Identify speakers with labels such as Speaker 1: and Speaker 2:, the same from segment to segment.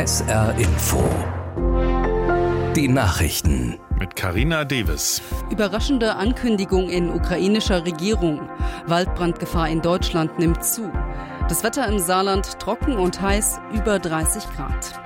Speaker 1: SR Info. Die Nachrichten.
Speaker 2: Mit Carina Davis.
Speaker 3: Überraschende Ankündigung in ukrainischer Regierung. Waldbrandgefahr in Deutschland nimmt zu. Das Wetter im Saarland trocken und heiß, über 30 Grad.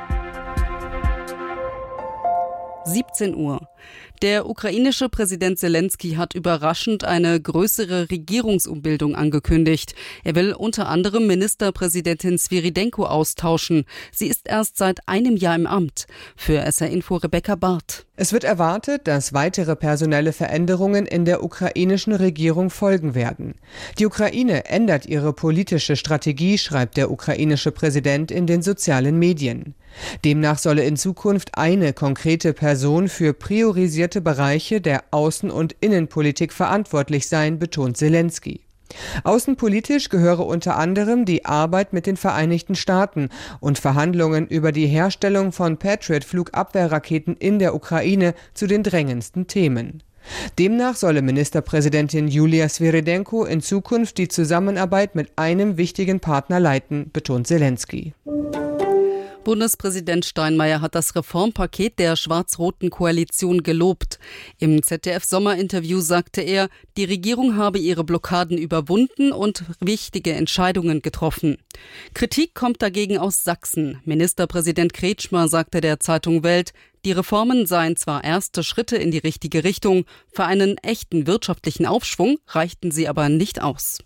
Speaker 3: 17 Uhr. Der ukrainische Präsident Selenskyj hat überraschend eine größere Regierungsumbildung angekündigt. Er will unter anderem Ministerpräsidentin Svyrydenko austauschen. Sie ist erst seit einem Jahr im Amt. Für SR Info Rebecca Barth.
Speaker 4: Es wird erwartet, dass weitere personelle Veränderungen in der ukrainischen Regierung folgen werden. Die Ukraine ändert ihre politische Strategie, schreibt der ukrainische Präsident in den sozialen Medien. Demnach solle in Zukunft eine konkrete Person für priorisierte Bereiche der Außen- und Innenpolitik verantwortlich sein, betont Selenskyj. Außenpolitisch gehöre unter anderem die Arbeit mit den Vereinigten Staaten und Verhandlungen über die Herstellung von Patriot-Flugabwehrraketen in der Ukraine zu den drängendsten Themen. Demnach solle Ministerpräsidentin Julia Svyrydenko in Zukunft die Zusammenarbeit mit einem wichtigen Partner leiten, betont Selenskyj.
Speaker 3: Bundespräsident Steinmeier hat das Reformpaket der schwarz-roten Koalition gelobt. Im ZDF-Sommerinterview sagte er, die Regierung habe ihre Blockaden überwunden und wichtige Entscheidungen getroffen. Kritik kommt dagegen aus Sachsen. Ministerpräsident Kretschmer sagte der Zeitung Welt, die Reformen seien zwar erste Schritte in die richtige Richtung, für einen echten wirtschaftlichen Aufschwung reichten sie aber nicht aus.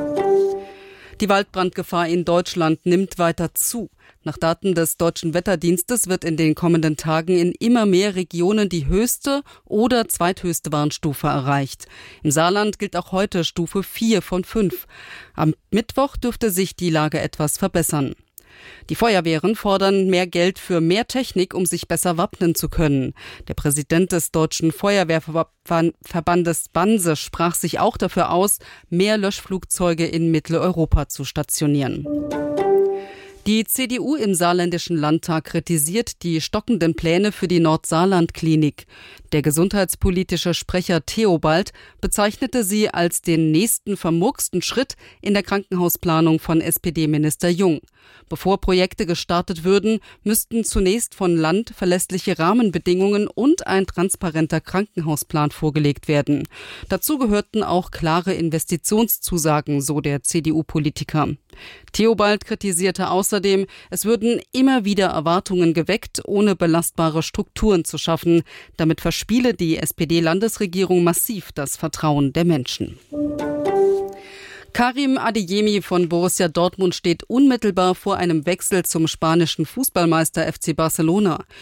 Speaker 3: Die Waldbrandgefahr in Deutschland nimmt weiter zu. Nach Daten des Deutschen Wetterdienstes wird in den kommenden Tagen in immer mehr Regionen die höchste oder zweithöchste Warnstufe erreicht. Im Saarland gilt auch heute Stufe 4 von 5. Am Mittwoch dürfte sich die Lage etwas verbessern. Die Feuerwehren fordern mehr Geld für mehr Technik, um sich besser wappnen zu können. Der Präsident des Deutschen Feuerwehrverbandes Banse sprach sich auch dafür aus, mehr Löschflugzeuge in Mitteleuropa zu stationieren. Die CDU im saarländischen Landtag kritisiert die stockenden Pläne für die Nordsaarland-Klinik. Der gesundheitspolitische Sprecher Theobald bezeichnete sie als den nächsten vermurksten Schritt in der Krankenhausplanung von SPD-Minister Jung. Bevor Projekte gestartet würden, müssten zunächst von Land verlässliche Rahmenbedingungen und ein transparenter Krankenhausplan vorgelegt werden. Dazu gehörten auch klare Investitionszusagen, so der CDU-Politiker. Theobald kritisierte außerdem, es würden immer wieder Erwartungen geweckt, ohne belastbare Strukturen zu schaffen. Damit verspiele die SPD-Landesregierung massiv das Vertrauen der Menschen. Karim Adeyemi von Borussia Dortmund steht unmittelbar vor einem Wechsel zum spanischen Fußballmeister FC Barcelona.